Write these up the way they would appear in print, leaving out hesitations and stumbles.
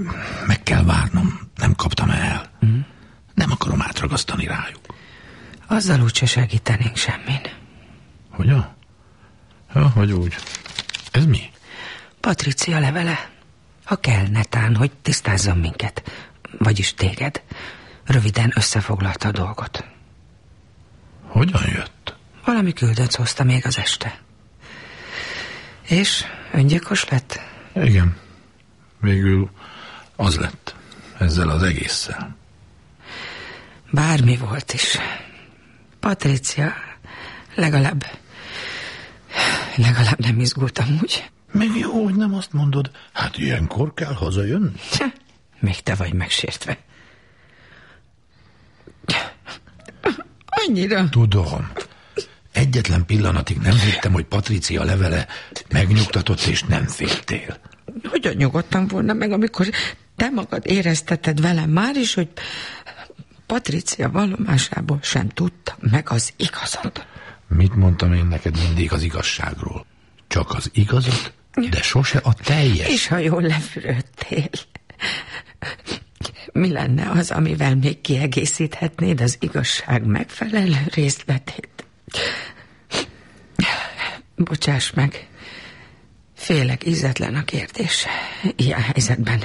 meg kell várnom. Nem kaptam el. Nem akarom átragasztani rájuk. Azzal úgyse segítenénk semmin. Hogyan? Ja, hogy úgy. Ez mi? Patricia levele. Ha kell, netán, hogy tisztázzon minket. Vagyis téged. Röviden összefoglalta a dolgot. Hogyan jött? Valami küldött hozta még az este. És öngyilkos lett? Igen. Végül az lett. Ezzel az egésszel. Bármi volt is. Patricia legalább nem izgultam úgy. Még jó, hogy nem azt mondod. Hát ilyenkor kell hazajönni. Még te vagy megsértve. Annyira. Tudom. Egyetlen pillanatig nem hittem, hogy Patricia levele megnyugtatott, és nem féltél. Hogyan nyugodtam volna meg, amikor te magad érezteted velem már is, hogy Patricia vallomásából sem tudta meg az igazat. Mit mondtam én neked mindig az igazságról? Csak az igazat, de sose a teljes. És ha jól lefürödtél, mi lenne az, amivel még kiegészíthetnéd az igazság megfelelő részletét? Bocsáss meg, félek, ízetlen a kérdés ilyen helyzetben.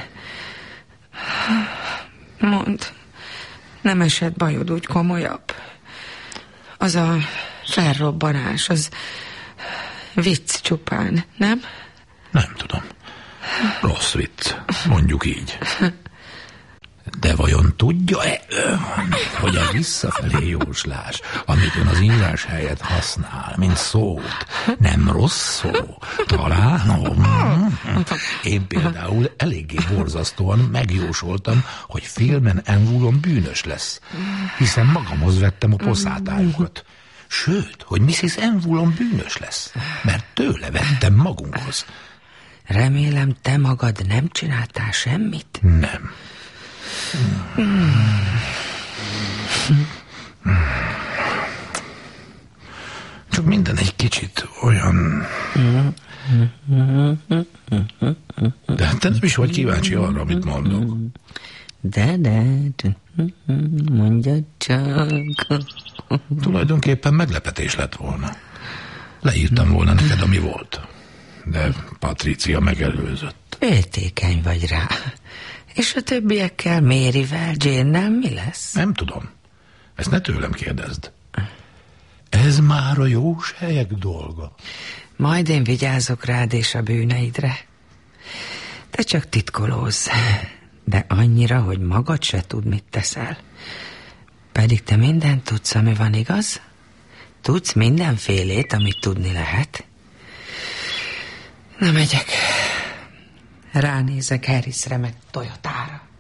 Mondd, nem esett bajod úgy komolyabb? Az a felrobbanás, az vicc csupán, nem? Nem tudom. Rossz vicc, mondjuk így. De vajon tudja-e ön, hogy a visszafelé jóslás, amit ön az írás helyett használ, mint szót, nem rossz szó? Talán? Én például eléggé borzasztóan megjósoltam, hogy filmen Envulon bűnös lesz, hiszen magamhoz vettem a poszátájukat. Sőt, hogy Mrs. Envulon bűnös lesz, mert tőle vettem magunkhoz. Remélem, te magad nem csináltál semmit? Nem. Csak minden egy kicsit olyan... De te nem is vagy kíváncsi arra, amit mondok. De, mondja csak. Tulajdonképpen meglepetés lett volna. Leírtam volna neked, ami volt. De Patricia megelőzött. Féltékeny vagy rá. És a többiekkel, Maryvel, Jane-nel mi lesz? Nem tudom. Ezt ne tőlem kérdezd. Ez már a jósejek dolga. Majd én vigyázok rád és a bűneidre. Te csak titkolózz. De annyira, hogy magad se tud, mit teszel. Pedig te mindent tudsz, ami van, igaz? Tudsz mindenfélét, amit tudni lehet? Na, megyek. Ránézek Harrisre meg Toyotára.